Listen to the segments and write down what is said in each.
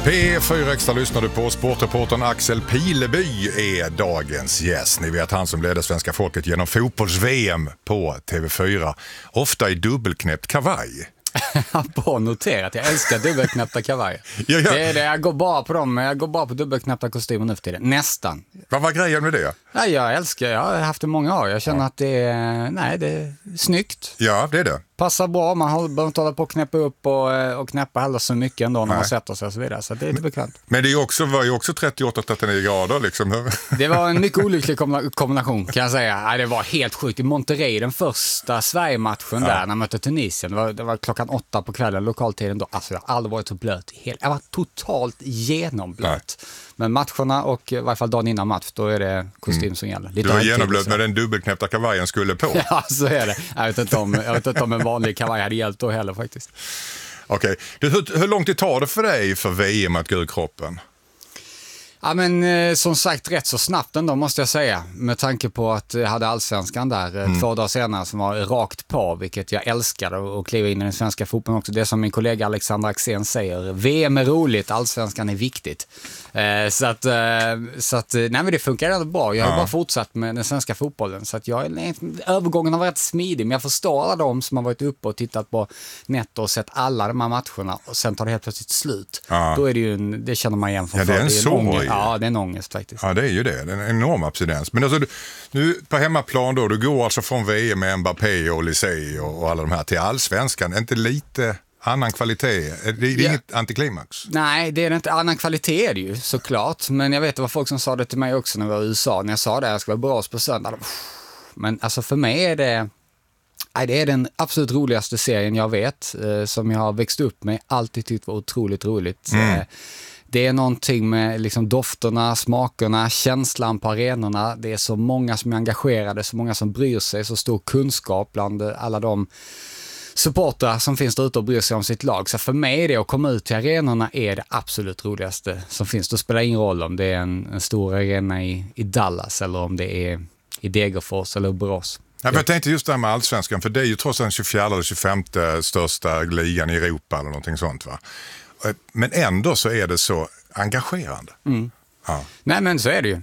P4 Extra lyssnar du på. Sportreportern Axel Pileby är dagens gäst. Ni vet, han som ledde svenska folket genom fotbolls-VM på TV4. Ofta i dubbelknäppt kavaj. Bra noterat, jag älskar dubbelknäppta kavajer. Ja. Det är det, jag går bara på dem, jag går bara på dubbelknäppta kostymer nu för tiden. Nästan. Vad var grejen med det? Ja, jag har haft det många år. Jag känner att det är snyggt. Ja, det är det. Passar bra, man behöver inte hålla på att knäppa upp och knäppa heller så mycket ändå när man sätter sig och så vidare. Så det är inte bekvämt. Men det var ju också 38-39 grader liksom. Det var en mycket olycklig kombination kan jag säga. Ja, det var helt sjukt. I Monterrey, den första Sverige-matchen där när man mötte Tunisien. Det var klockan 8 på kvällen, lokaltiden då. Alltså jag har aldrig varit så blöt. Jag var totalt genomblöt. Nej. Men matcherna och i varje fall dagen innan match, då är det kostym som gäller. Du var genomblöt när den dubbelknäppta kavajen skulle på. Ja, så är det. Jag vet inte om en vanlig kavaj hade hjälpt då heller faktiskt. Okej. Hur långt det tar det för dig för VM att gå ur kroppen? Ja, men som sagt rätt så snabbt ändå måste jag säga. Med tanke på att jag hade allsvenskan där 2 dagar senare som var rakt på, vilket jag älskade och kliva in i den svenska fotbollen också. Det som min kollega Alexander Axén säger, VM är roligt, allsvenskan är viktigt. Så att nej, men det funkar ändå bra. Jag har bara fortsatt med den svenska fotbollen. Så att övergången har varit smidig, men jag förstår alla de som har varit uppe och tittat på Netto och sett alla de här matcherna och sen tar det helt plötsligt slut. Då är det ju det känner man igen från det är en sorg. Ja, det är en ångest faktiskt. Ja, det är ju det. Det är en enorm abstinens. Men alltså, nu på hemmaplan då, du går alltså från VM med Mbappé och Lisey och alla de här till allsvenskan. Inte lite annan kvalitet? Det är inget antiklimax? Nej, det är inte. Annan kvalitet är det ju såklart. Men jag vet det var folk som sa det till mig också när vi var i USA. När jag sa det, jag ska vara bra på söndag. Men alltså för mig är det är den absolut roligaste serien jag vet. Som jag har växt upp med. Alltid tyckt var otroligt roligt. Det är någonting med liksom dofterna, smakerna, känslan på arenorna. Det är så många som är engagerade, så många som bryr sig, så stor kunskap bland alla de supportrar som finns där ute och bryr sig om sitt lag. Så för mig är det att komma ut till arenorna är det absolut roligaste som finns. Det spelar ingen roll om det är en stor arena i Dallas eller om det är i Degerfors eller Borås. Ja, jag tänkte just det här med allsvenskan, för det är ju trots den 24 eller 25 största ligan i Europa eller någonting sånt, va? Men ändå så är det så engagerande. Ja. Nej, men så är det ju.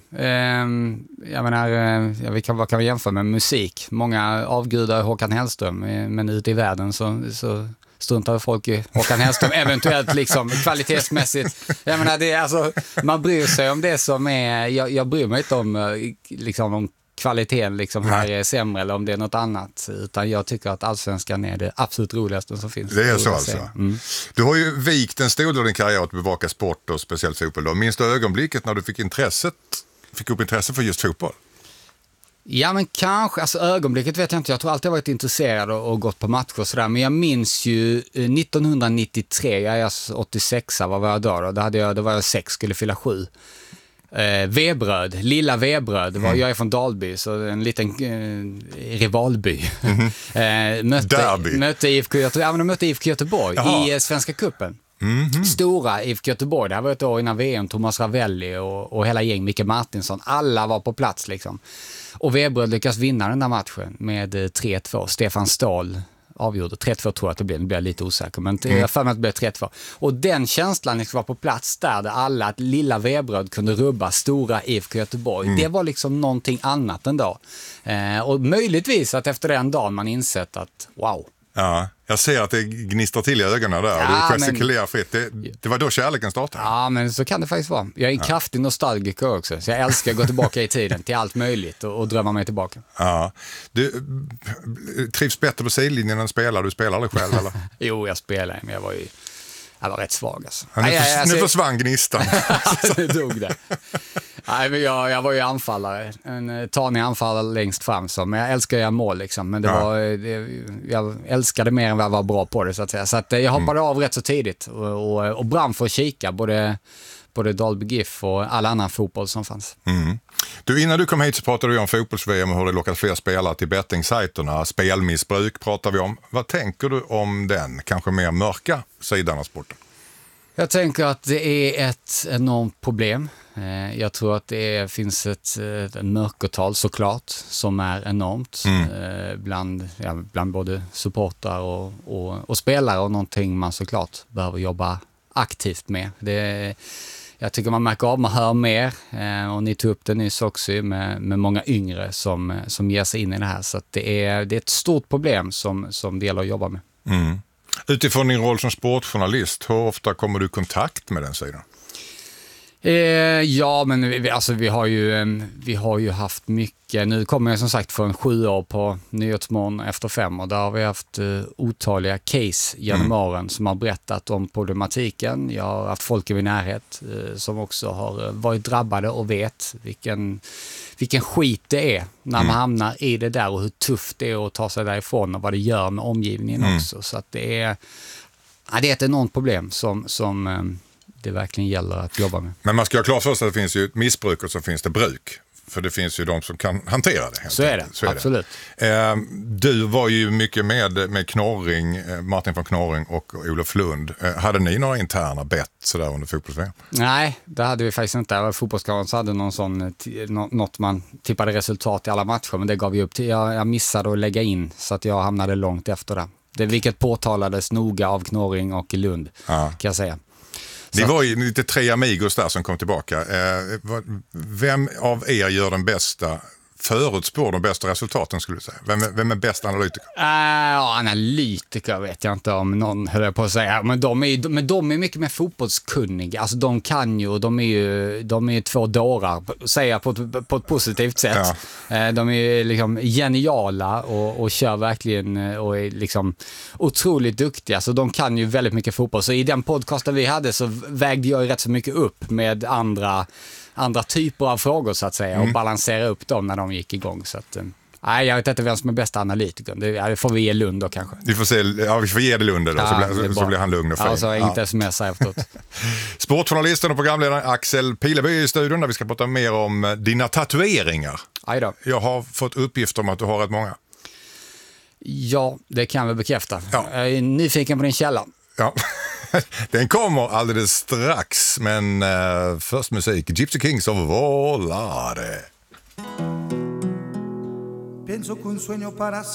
Jag menar, vad kan vi jämföra med musik? Många avgudar Håkan Hellström, men ute i världen så struntar folk i Håkan Hellström eventuellt liksom kvalitetsmässigt. Jag menar, det är, alltså, man bryr sig om det som är, jag bryr mig inte om liksom om kvaliteten liksom här är sämre eller om det är något annat, utan jag tycker att allsvenskan är det absolut roligaste som finns. Det är så alltså. Du har ju vikt en stor del av din karriär att bevaka sport och speciellt fotboll då. Minns du ögonblicket när du fick upp intresse för just fotboll? Ja, men kanske, alltså ögonblicket vet jag inte. Jag tror alltid jag varit intresserad och gått på matcher och sådär. Men jag minns ju 1993, jag är 86, vad var jag då? Då var jag 6, skulle fylla 7. Vebröd, lilla Vebröd, jag är från Dalby, så en liten rivalby. Mötte IFK Göteborg i Svenska cupen. Stora IFK Göteborg, det här var ett år innan VM, Thomas Ravelli och hela gäng, Micke Martinsson, alla var på plats liksom. Och Vebröd lyckas vinna den där matchen med 3-2, Stefan Stahl avgjorde. 3-2 tror jag att det blev. Nu blir jag lite osäker. Men jag för mig att det blev 3-2. Och den känslan liksom var på plats där alla, att lilla Vebröd kunde rubba stora IFK Göteborg. Det var liksom någonting annat ändå. Och möjligtvis att efter den dagen man insett att wow. Ja, jag ser att det gnistrar till i ögonen där. Ja, och du gestikulerar fritt. Det var då kärleken startade. Ja, men så kan det faktiskt vara. Jag är en kraftig nostalgiker också. Så jag älskar att gå tillbaka i tiden till allt möjligt och drömma mig tillbaka. Ja. Du trivs bättre på sidlinjen än spelar? Du spelar aldrig själv, eller? Jo, jag spelar, men jag var rätt svag alltså. Nu försvann gnistan. Det dog det. Nej, men jag var ju anfallare. En tanig anfallare längst fram. Men jag älskar att göra mål liksom. Men jag älskade mer än vad jag var bra på det så att säga. Så att jag hoppade av rätt så tidigt. Och brann för att kika både Dalby GIF och all annan fotboll som fanns. Du, innan du kom hit så pratade vi om fotbolls-VM och hur det lockat fler spelare till bettingsajterna. Spelmissbruk pratar vi om. Vad tänker du om den kanske mer mörka sidan av sporten? Jag tänker att det är ett enormt problem. Jag tror att det finns ett mörkertal såklart som är enormt bland både supportrar och spelare, och någonting man såklart behöver jobba aktivt med. Jag tycker man märker av, man hör mer, och ni tog upp det nyss också med många yngre som ger sig in i det här. Så att det är ett stort problem som det gäller att jobba med. Mm. Utifrån din roll som sportjournalist, hur ofta kommer du i kontakt med den sidan? Ja, men vi har ju haft mycket. Nu kommer jag som sagt från 7 år på Nyhetsmorgon efter 5, och där har vi haft otaliga case genom åren som har berättat om problematiken. Jag har haft folk i min närhet som också har varit drabbade och vet vilken skit det är när man hamnar i det där, och hur tufft det är att ta sig därifrån och vad det gör med omgivningen också. Så att det är ett enormt problem som det verkligen gäller att jobba med. Men man ska ha klart för sig att det finns ju ett missbruk och så finns det bruk. För det finns ju de som kan hantera det. Så är det, absolut. Du var ju mycket med Knorring, Martin von Knorring och Olof Lund. Hade ni några interna bett sådär under fotbolls-VM? Nej, det hade vi faktiskt inte. Fotbollskanalen så hade något man tippade resultat i alla matcher, men det gav vi upp till. Jag missade att lägga in, så att jag hamnade långt efter det. Vilket påtalades noga av Knorring och Lund, kan jag säga. Det var ju lite 3 amigos där som kom tillbaka. Vem av er gör den bästa, förutspår de bästa resultaten skulle du säga? Vem är bäst analytiker? Analytiker vet jag inte om någon höll jag på att säga. Men de är mycket mer fotbollskunniga. Alltså de kan ju, och de är 2 dårar, säger jag på ett positivt sätt. Ja. De är liksom geniala och kör verkligen och är liksom otroligt duktiga. Så de kan ju väldigt mycket fotboll. Så i den podcasten vi hade så vägde jag rätt så mycket upp med andra typer av frågor så att säga, och balansera upp dem när de gick igång. Så att, jag vet inte vem som är bästa analytiker. Det får vi ge Lund då kanske. Vi får ge det Lund då, så blir han lugn och fin. Alltså inget sms efteråt. Sportjournalisten och programledaren Axel Pileby i studion, där vi ska prata mer om dina tatueringar. Ajda. Jag har fått uppgift om att du har rätt många. Ja, det kan vi bekräfta. Ja. Jag är nyfiken på din källa. Ja, den kommer alldeles strax, men först musik. Gypsy Kings of Volare. Penso con sueño para